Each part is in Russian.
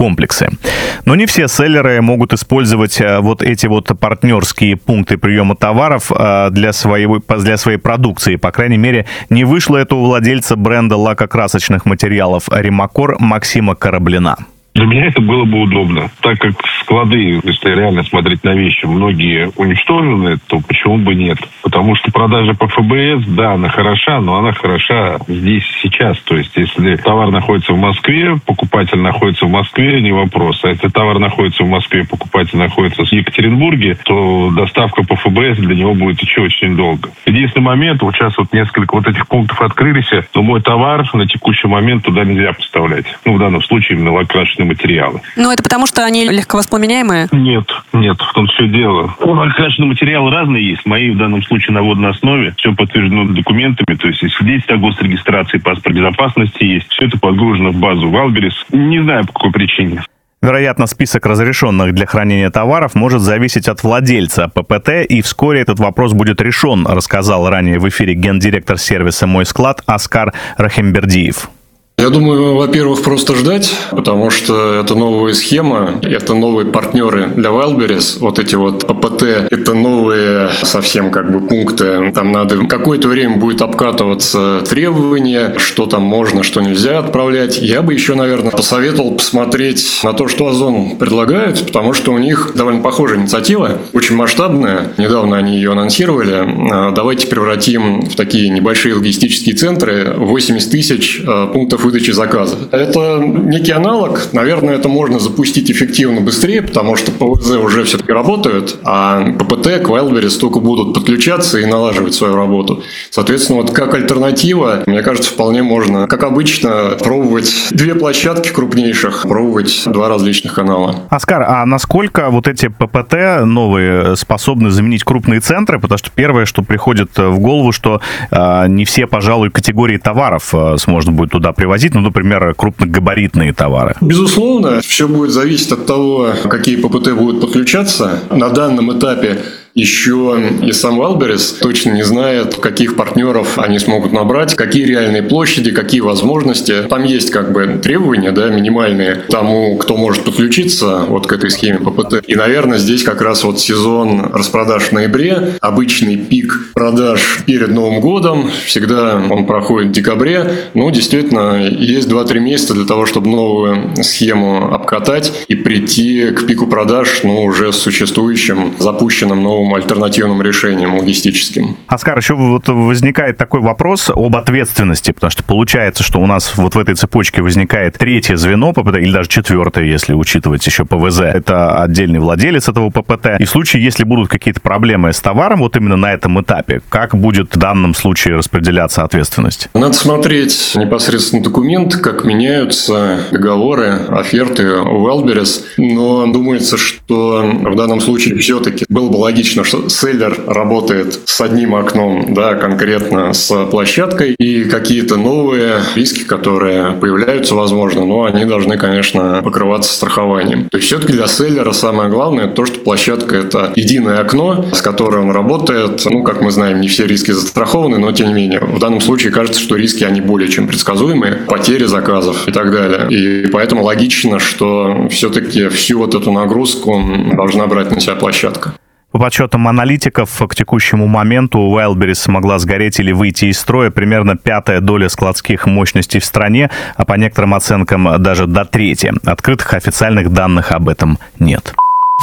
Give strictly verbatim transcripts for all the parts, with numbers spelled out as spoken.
комплексы. Но не все селлеры могут использовать вот эти вот партнерские пункты приема товаров для своей, для своей продукции. По крайней мере, не вышло это у владельца бренда лакокрасочных материалов «Римакор» Максима Кораблина. Для меня это было бы удобно. Так как склады, если реально смотреть на вещи, многие уничтожены, то почему бы нет? Потому что продажа по эф бэ эс, да, она хороша, но она хороша здесь сейчас. То есть, если товар находится в Москве, покупатель находится в Москве, не вопрос. А если товар находится в Москве, покупатель находится в Екатеринбурге, то доставка по эф бэ эс для него будет еще очень долго. Единственный момент, вот сейчас вот несколько вот этих пунктов открылись, но мой товар на текущий момент туда нельзя поставлять. Ну, в данном случае именно лакокрасочные материалы. Но это потому, что они легковоспламеняемые? Нет, нет, в том все дело. Лакокрасочные материалы разные есть. Мои в данном случае на водной основе. Все подтверждено документами. То есть, если свидетельство о госрегистрации, паспорт безопасности есть. Все это подгружено в базу Вайлдберрис. Не знаю, по какой причине. Вероятно, список разрешенных для хранения товаров может зависеть от владельца пэ пэ тэ, и вскоре этот вопрос будет решен, рассказал ранее в эфире гендиректор сервиса «Мой склад» Оскар Рахимбердиев. Я думаю, во-первых, просто ждать, потому что это новая схема, это новые партнеры для Wildberries. Вот эти вот пэ пэ тэ, это новые совсем как бы пункты. Там надо какое-то время будет обкатываться требования, что там можно, что нельзя отправлять. Я бы еще, наверное, посоветовал посмотреть на то, что Озон предлагает, потому что у них довольно похожая инициатива, очень масштабная. Недавно они ее анонсировали. Давайте превратим в такие небольшие логистические центры восемьдесят тысяч пунктов выдачи заказа. Это некий аналог. Наверное, это можно запустить эффективно быстрее, потому что пэ вэ зэ уже все-таки работают, а пэ пэ тэ к Wildberries только будут подключаться и налаживать свою работу. Соответственно, вот как альтернатива, мне кажется, вполне можно, как обычно, пробовать две площадки крупнейших, пробовать два различных канала. Оскар, а насколько вот эти пэ пэ тэ новые способны заменить крупные центры? Потому что первое, что приходит в голову, что э, не все, пожалуй, категории товаров э, можно будет туда привозить. Ну, например, крупногабаритные товары. Безусловно, все будет зависеть от того, какие пэ пэ тэ будут подключаться. На данном этапе еще и сам Wildberries точно не знает, каких партнеров они смогут набрать, какие реальные площади, какие возможности. Там есть как бы требования, да, минимальные тому, кто может подключиться вот к этой схеме пэ пэ тэ. И, наверное, здесь как раз вот сезон распродаж в ноябре, обычный пик продаж перед Новым годом, всегда он проходит в декабре. Ну, действительно, есть два-три месяца для того, чтобы новую схему обкатать и прийти к пику продаж, ну, уже с существующим, запущенным новым альтернативным решением логистическим. Оскар, еще вот возникает такой вопрос об ответственности, потому что получается, что у нас вот в этой цепочке возникает третье звено пэ пэ тэ, или даже четвертое, если учитывать еще пэ вэ зэ. Это отдельный владелец этого пэ пэ тэ. И в случае, если будут какие-то проблемы с товаром, вот именно на этом этапе, как будет в данном случае распределяться ответственность? Надо смотреть непосредственно документ, как меняются договоры, оферты у Wildberries. Но думается, что в данном случае все-таки было бы логично, что селлер работает с одним окном, да, конкретно с площадкой, и какие-то новые риски, которые появляются, возможно, но они должны, конечно, покрываться страхованием. То есть все-таки для селлера самое главное то, что площадка – это единое окно, с которым он работает. Ну, как мы знаем, не все риски застрахованы, но тем не менее. В данном случае кажется, что риски, они более чем предсказуемые, потери заказов и так далее. И поэтому логично, что все-таки всю вот эту нагрузку должна брать на себя площадка. По подсчетам аналитиков, к текущему моменту у Wildberries смогла сгореть или выйти из строя примерно пятая доля складских мощностей в стране, а по некоторым оценкам даже до трети. Открытых официальных данных об этом нет.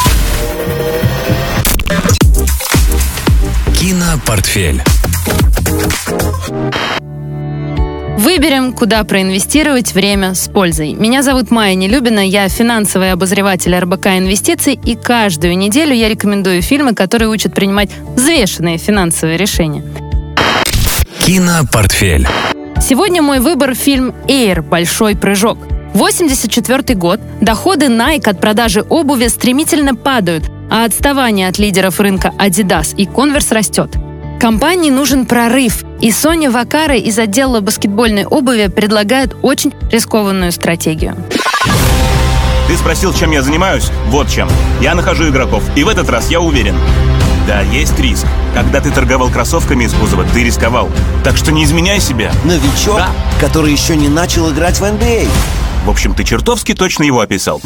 Кинопортфель. Выберем, куда проинвестировать время с пользой. Меня зовут Майя Нелюбина, я финансовый обозреватель эр бэ ка Инвестиций, и каждую неделю я рекомендую фильмы, которые учат принимать взвешенные финансовые решения. Кинопортфель. Сегодня мой выбор — фильм «Эйр. Большой прыжок». восемьдесят четвёртый год. Доходы Nike от продажи обуви стремительно падают, а отставание от лидеров рынка Adidas и Converse растет. Компании нужен прорыв, и Соня Вакара из отдела баскетбольной обуви предлагает очень рискованную стратегию. Ты спросил, чем я занимаюсь? Вот чем. Я нахожу игроков, и в этот раз я уверен. Да, есть риск. Когда ты торговал кроссовками из кузова, ты рисковал. Так что не изменяй себя. Новичок, да, который еще не начал играть в эн би эй. В общем, ты чертовски точно его описал.